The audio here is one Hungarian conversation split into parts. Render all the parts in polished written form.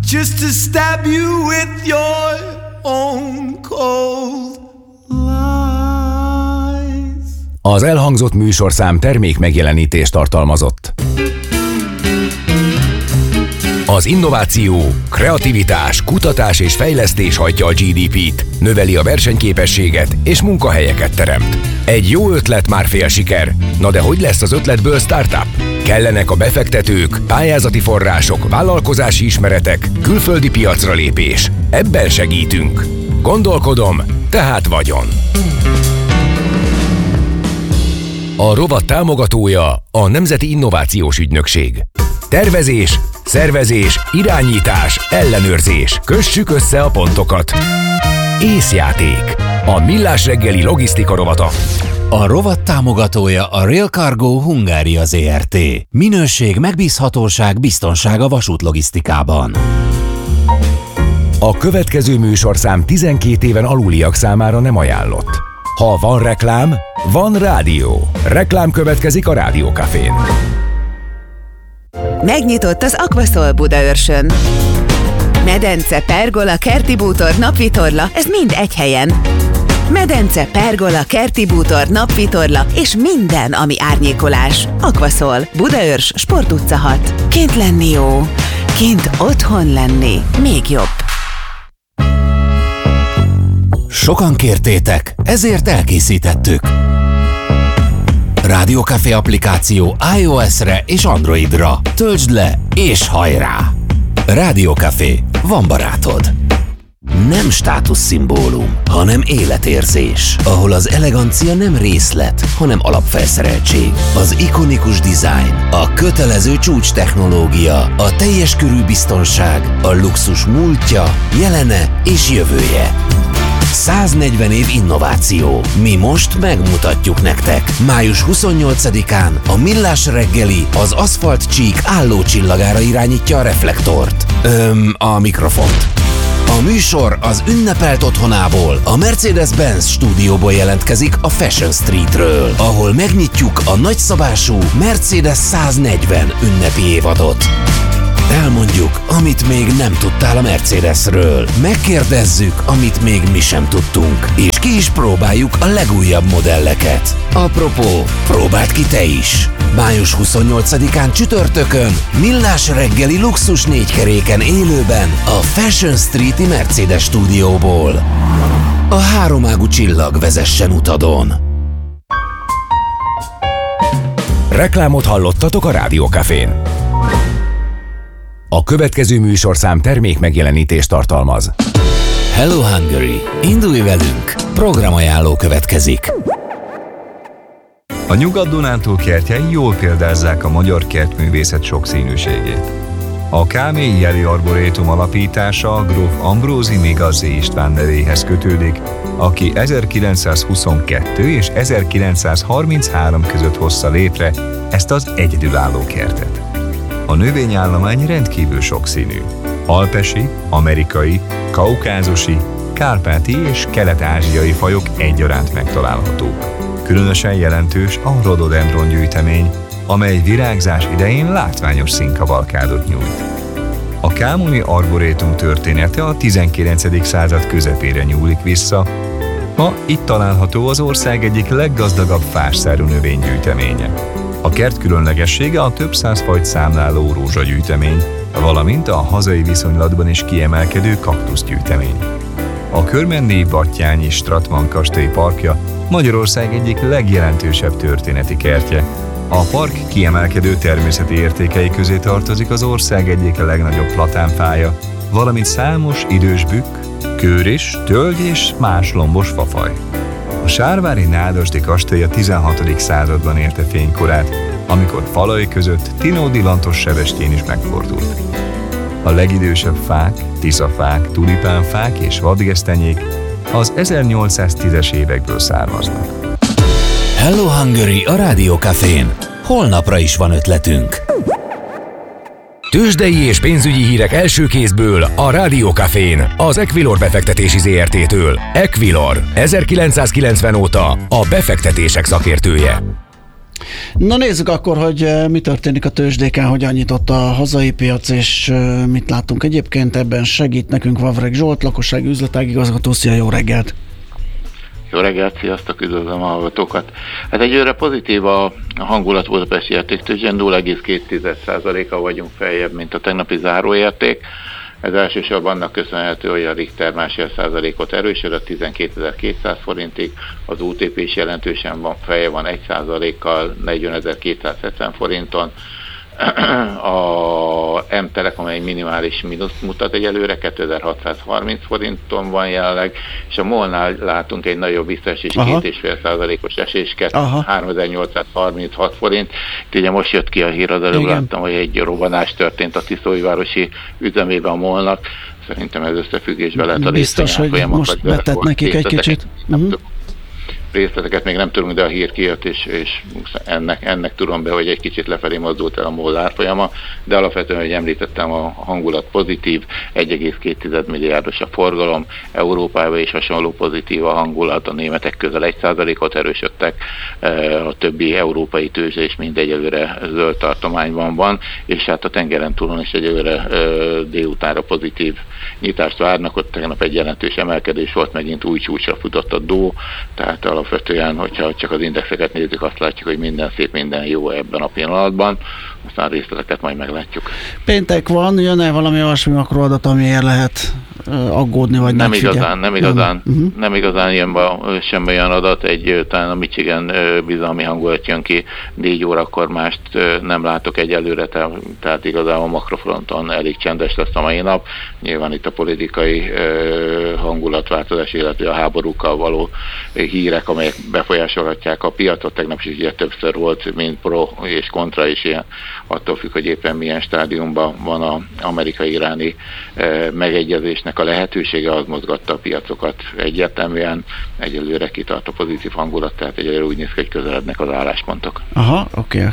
just to stab you with your own cold lies. Az elhangzott műsorszám termék megjelenítést tartalmazott. Az innováció, kreativitás, kutatás és fejlesztés hajtja a GDP-t, növeli a versenyképességet és munkahelyeket teremt. Egy jó ötlet már fél siker. Na de hogy lesz az ötletből startup? Kellenek a befektetők, pályázati források, vállalkozási ismeretek, külföldi piacra lépés. Ebben segítünk. Gondolkodom, tehát vagyon. A rovat támogatója a Nemzeti Innovációs Ügynökség. Tervezés, szervezés, irányítás, ellenőrzés. Kössük össze a pontokat. Észjáték. A Millás reggeli logisztika rovata. A rovat támogatója a Rail Cargo Hungária Zrt. Minőség, megbízhatóság, biztonság a vasútlogisztikában. A következő műsorszám 12 éven aluliak számára nem ajánlott. Ha van reklám, van rádió. Reklám következik a Rádió Cafén. Megnyitott az Aquaszol Budaörsön. Medence, pergola, kerti bútor, napvitorla, ez mind egy helyen. Medence, pergola, kerti bútor, napvitorla és minden, ami árnyékolás. Aquaszol, Budaörs, Sport utca 6. Kint lenni jó, kint otthon lenni még jobb. Sokan kértétek, ezért elkészítettük. Rádió Café applikáció iOS-re és Androidra. Töltsd le és hajrá! Rádió Café, van barátod. Nem státuszszimbólum, hanem életérzés, ahol az elegancia nem részlet, hanem alapfelszereltség. Az ikonikus dizájn, a kötelező csúcs technológia, a teljes körű biztonság, a luxus múltja, jelene és jövője. 140 év innováció. Mi most megmutatjuk nektek. Május 28-án a Millás reggeli az aszfalt csík állócsillagára irányítja a reflektort. A mikrofont. A műsor az ünnepelt otthonából, a Mercedes-Benz stúdióból jelentkezik a Fashion Streetről, ahol megnyitjuk a nagyszabású Mercedes 140 ünnepi évadot. Elmondjuk, amit még nem tudtál a Mercedesről. Megkérdezzük, amit még mi sem tudtunk. És ki is próbáljuk a legújabb modelleket. Apropó, próbáld ki te is! Május 28-án csütörtökön Millás reggeli luxus 4 keréken élőben a Fashion Street-i Mercedes stúdióból. A háromágú csillag vezessen utadon. Reklámot hallottatok a Rádió Cafén. A következő műsorszám termék megjelenítést tartalmaz. Hello Hungary! Indulj velünk! Programajánló következik. A Nyugat-Dunántúl kertjei jól példázzák a magyar kertművészet sokszínűségét. A Kámélyi Jeli Arborétum alapítása gróf Ambrózi Mégazé István nevéhez kötődik, aki 1922 és 1933 között hozta létre ezt az egyedülálló kertet. A növényállomány rendkívül sokszínű. Alpesi, amerikai, kaukázusi, kárpáti és kelet-ázsiai fajok egyaránt megtalálhatók. Különösen jelentős a rhododendron gyűjtemény, amely virágzás idején látványos színkavalkádot nyújt. A Kámoni Arborétum története a 19. század közepére nyúlik vissza. Ma itt található az ország egyik leggazdagabb fásszárú növénygyűjteménye. A kert különlegessége a több száz fajt számláló rózsagyűjtemény, valamint a hazai viszonylatban is kiemelkedő kaktuszgyűjtemény. A körmendi Battyányi Stratman kastély parkja Magyarország egyik legjelentősebb történeti kertje. A park kiemelkedő természeti értékei közé tartozik az ország egyik legnagyobb platánfája, valamint számos idős bükk, kőris, tölgy és más lombos fafaj. A sárvári nádasdi kastély a 16. században érte fénykorát, amikor falai között Tinódi Lantos sevestjén is megfordult. A legidősebb fák, tiszafák, tulipánfák és vadgesztenyék az 1810-es évekből származnak. Hello Hungary a Rádió Cafén. Holnapra is van ötletünk. Tőzsdei és pénzügyi hírek első kézből a Rádió Cafén, az Equilor befektetési Zrt-től. Equilor, 1990 óta a befektetések szakértője. Na nézzük akkor, hogy mi történik a tőzsdéken, hogyan nyitott a hazai piac, és mit látunk egyébként. Ebben segít nekünk Vavreg Zsolt, lakossági üzletágigazgató. Szia, jó reggelt! Jó reggelt, sziasztok, üdvözlöm a hallgatókat. Hát egyőre pozitív a hangulat budapesti értéktőzsdén, 0,2%-kal vagyunk feljebb, mint a tegnapi záróérték. Ez elsősorban annak köszönhető, hogy a Richter 1,5%-ot erősödött 12.200 forintig, az OTP is jelentősen van, feje van 1%-kal 40.270 forinton, a M-Telekom egy minimális mínuszt mutat egyelőre, 2630 forinton van jelenleg, és a MOL-nál látunk egy nagyobb visszaesés, 2,5%-os esés, 3836 forint. Itt ugye most jött ki a hír, az előbb láttam, hogy egy robbanás történt a Tiszóújvárosi üzemében a MOL-nak. Szerintem ez összefüggésben lehet a biztos, hogy most betett nekik egy kicsit. Részleteket még nem tudunk, de a hír kijött, és ennek tudom be, hogy egy kicsit lefelé mozdult el a MOL árfolyama, de alapvetően, hogy említettem, a hangulat pozitív, 1,2 milliárdos a forgalom, Európában is hasonló pozitív a hangulat, a németek közel 1%-ot erősödtek, a többi európai tőzsde is mind egyelőre zöld tartományban van, és hát a tengeren túlon is egyelőre délutánra pozitív nyitást várnak, ott tegnap egy jelentős emelkedés volt, megint új csúcsra futott a DO, tehát alapvetően, hogyha csak az indexeket nézzük, azt látjuk, hogy minden szép, minden jó ebben a pillanatban, aztán részleteket majd meglátjuk. Péntek van, jön-e valami olyasmi makroadat, amiért lehet aggódni, vagy nem igazán jön semmi olyan adat, talán a Michigan bizalmi hangulat jön ki 4 órakor, mást nem látok egyelőre, tehát igazából a makrofronton elég csendes lesz a mai nap. Nyilván itt a politikai hangulatváltozás, illetve a háborúkkal való hírek, amelyek befolyásolhatják a piacot. Tegnap is ugye többször volt, mint pro és kontra is ilyen, attól függ, hogy éppen milyen stádiumban van az amerikai-iráni megegyezésnek a lehetősége, az mozgatta a piacokat egyértelműen. Egyelőre kitart a pozitív hangulat, tehát egyelőre úgy néz ki, hogy közelednek az álláspontok. Aha, oké.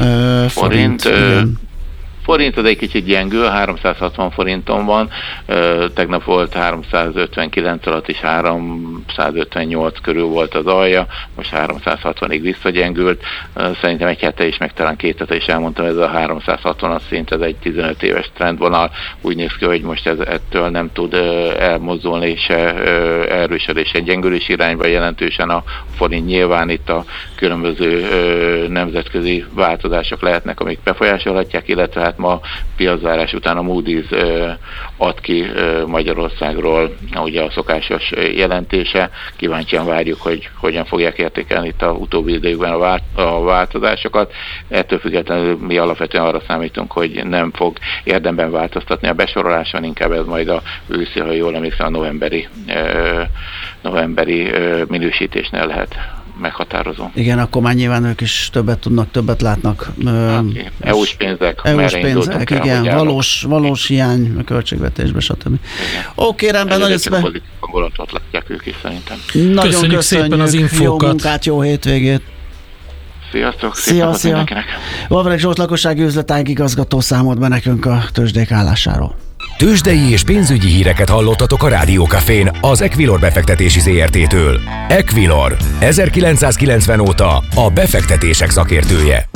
Forint az egy kicsit gyengül, 360 forinton van, tegnap volt 359 alatt is 358 körül volt az alja, most 360-ig visszagyengült, szerintem egy hete is, meg talán 2 hete is elmondtam, ez a 360-as szint, ez egy 15 éves trendvonal, úgy néz ki, hogy most ettől nem tud elmozdulni, és erősödés, egy gyengülés irányba jelentősen a forint. Nyilván itt a különböző nemzetközi változások lehetnek, amik befolyásolhatják, illetve hát ma piaczárás után a Moody's ad ki Magyarországról ugye a szokásos jelentése. Kíváncsian várjuk, hogy hogyan fogják értékelni itt a utóbbi időkben a változásokat. Ettől függetlenül mi alapvetően arra számítunk, hogy nem fog érdemben változtatni a besoroláson, inkább ez majd a őszi, ha jól emlékszem, a novemberi minősítésnél lehet meghatározó. Igen, akkor már nyilván ők is többet tudnak, többet látnak. EU-s pénztek, igen, valós hiány a költségvetésbe, stb. Oké, rendben, nagyon szépen. Gondolatot látják ők is szerintem. Nagyon köszönjük szépen az infókat. Jó munkát, jó hétvégét. Sziasztok, szia. Vavreg Zsolt, lakossági üzletágigazgató számolt be nekünk a tőzsdék állásáról. Tőzsdei és pénzügyi híreket hallottatok a Rádió Cafén az Equilor befektetési ZRT-től. Equilor, 1990 óta a befektetések szakértője.